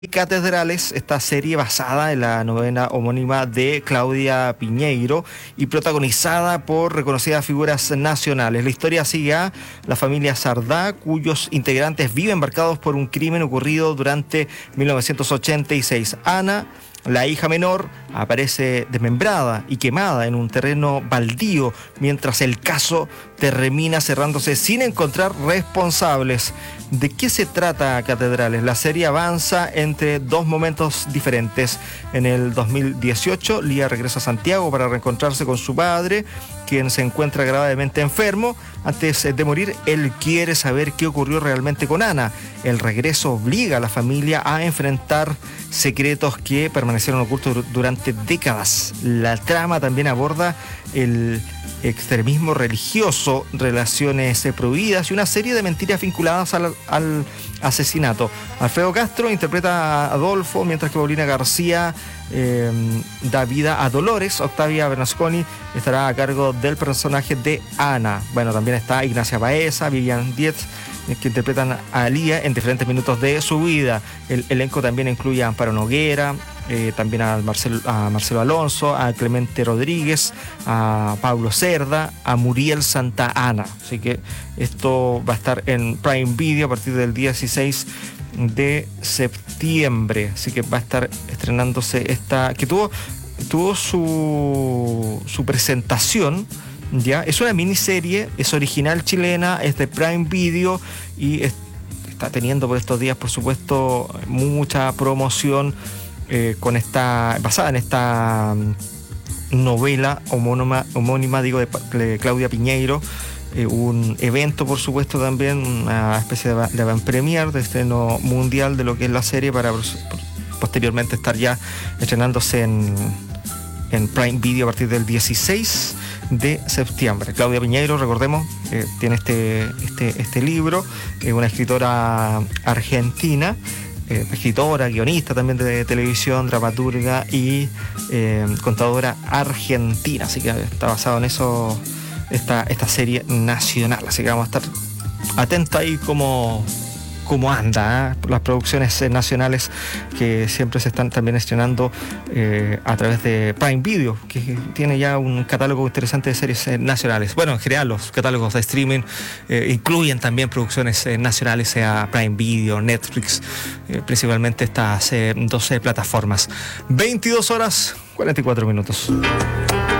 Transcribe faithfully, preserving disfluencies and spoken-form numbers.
Catedrales, esta serie basada en la novela homónima de Claudia Piñeiro y protagonizada por reconocidas figuras nacionales. La historia sigue a la familia Sardá, cuyos integrantes viven marcados por un crimen ocurrido durante mil novecientos ochenta y seis. Ana, la hija menor, aparece desmembrada y quemada en un terreno baldío, mientras el caso termina cerrándose sin encontrar responsables. ¿De qué se trata Catedrales? La serie avanza entre dos momentos diferentes. En el dos mil dieciocho, Lía regresa a Santiago para reencontrarse con su padre, quien se encuentra gravemente enfermo. Antes de morir, él quiere saber qué ocurrió realmente con Ana. El regreso obliga a la familia a enfrentar secretos que permanecieron ocultos durante décadas. La trama también aborda el extremismo religioso, relaciones prohibidas y una serie de mentiras vinculadas al, al asesinato. Alfredo Castro interpreta a Adolfo, mientras que Paulina García eh, da vida a Dolores. Octavia Bernasconi estará a cargo del personaje de Ana. Bueno, también está Ignacia Baeza, Vivian Dietz, que interpretan a Lía en diferentes minutos de su vida. El elenco también incluye a Amparo Noguera, eh, también a Marcelo, a Marcelo Alonso, a Clemente Rodríguez, a Pablo Cerda, a Muriel Santa Ana. Así que esto va a estar en Prime Video a partir del dieciséis de septiembre. Así que va a estar estrenándose esta, que tuvo, tuvo su, su presentación. Ya, es una miniserie, es original chilena, es de Prime Video y es, está teniendo por estos días, por supuesto, mucha promoción eh, con esta, basada en esta novela homónima, homónima digo, de, de Claudia Piñeiro. Eh, un evento, por supuesto, también, una especie de, de avant premier, de estreno mundial de lo que es la serie, para posteriormente estar ya estrenándose en, en Prime Video a partir del dieciséis de septiembre. Claudia Piñeiro, recordemos, eh, tiene este, este, este libro, eh, una escritora argentina, eh, escritora, guionista también de televisión, dramaturga y eh, contadora argentina. Así que está basado en eso esta, esta serie nacional. Así que vamos a estar atentos ahí como... cómo anda, ¿eh? Las producciones eh, nacionales que siempre se están también estrenando eh, a través de Prime Video, que tiene ya un catálogo interesante de series eh, nacionales. Bueno, en general los catálogos de streaming eh, incluyen también producciones eh, nacionales, sea Prime Video, Netflix, eh, principalmente estas eh, doce plataformas. veintidós horas, cuarenta y cuatro minutos.